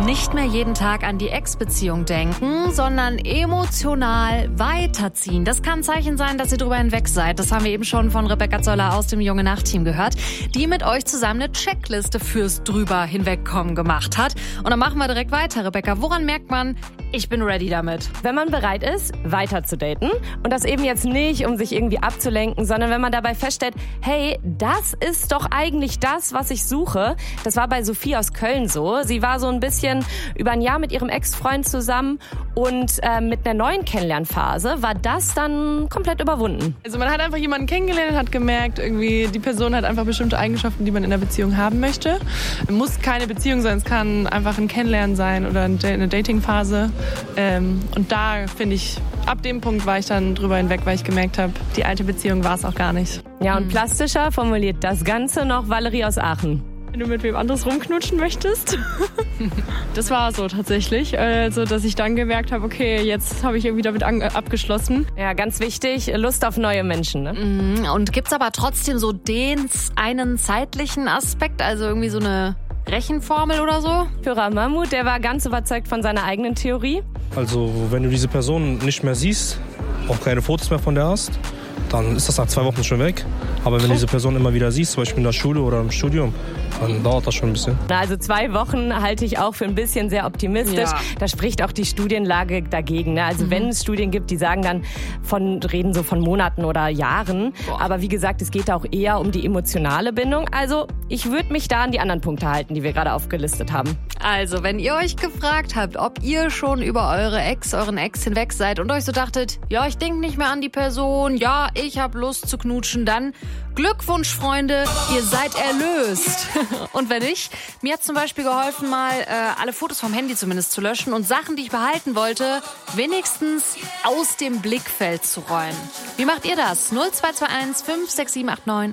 Nicht mehr jeden Tag an die Ex-Beziehung denken, sondern emotional weiterziehen. Das kann ein Zeichen sein, dass ihr drüber hinweg seid. Das haben wir eben schon von Rebecca Zoller aus dem Junge Nacht-Team gehört, die mit euch zusammen eine Checkliste fürs drüber hinwegkommen gemacht hat. Und dann machen wir direkt weiter, Rebecca. Woran merkt man, ich bin ready damit? Wenn man bereit ist, weiter zu daten und das eben jetzt nicht, um sich irgendwie abzulenken, sondern wenn man dabei feststellt, hey, das ist doch eigentlich das, was ich suche. Das war bei Sophie aus Köln so. Sie war so ein bisschen über ein Jahr mit ihrem Ex-Freund zusammen und mit einer neuen Kennenlernphase war das dann komplett überwunden. Also man hat einfach jemanden kennengelernt und hat gemerkt, irgendwie die Person hat einfach bestimmte Eigenschaften, die man in einer Beziehung haben möchte. Es muss keine Beziehung sein, es kann einfach ein Kennenlernen sein oder eine Datingphase. Und da finde ich, ab dem Punkt war ich dann drüber hinweg, weil ich gemerkt habe, die alte Beziehung war es auch gar nicht. Ja, und plastischer formuliert das Ganze noch Valerie aus Aachen. Wenn du mit wem anderes rumknutschen möchtest. Das war so tatsächlich, so dass ich dann gemerkt habe, okay, jetzt habe ich irgendwie damit abgeschlossen. Ja, ganz wichtig, Lust auf neue Menschen. Ne? Und gibt's aber trotzdem so den einen zeitlichen Aspekt, also irgendwie so eine Rechenformel oder so? Führer Mahmoud, der war ganz überzeugt von seiner eigenen Theorie. Also wenn du diese Person nicht mehr siehst, auch keine Fotos mehr von der hast, dann ist das nach 2 Wochen schon weg. Aber wenn du diese Person immer wieder siehst, zum Beispiel in der Schule oder im Studium, dann dauert das schon ein bisschen. Also 2 Wochen halte ich auch für ein bisschen sehr optimistisch. Ja. Da spricht auch die Studienlage dagegen. Ne? Also wenn es Studien gibt, die sagen dann reden so von Monaten oder Jahren. Boah. Aber wie gesagt, es geht da auch eher um die emotionale Bindung. Also ich würde mich da an die anderen Punkte halten, die wir gerade aufgelistet haben. Also wenn ihr euch gefragt habt, ob ihr schon über euren Ex hinweg seid und euch so dachtet, ja, ich denke nicht mehr an die Person, ja, ich habe Lust zu knutschen, dann Glückwunsch, Freunde, ihr seid erlöst. Und wenn nicht, mir hat zum Beispiel geholfen, mal alle Fotos vom Handy zumindest zu löschen und Sachen, die ich behalten wollte, wenigstens aus dem Blickfeld zu räumen. Wie macht ihr das? 0221 56789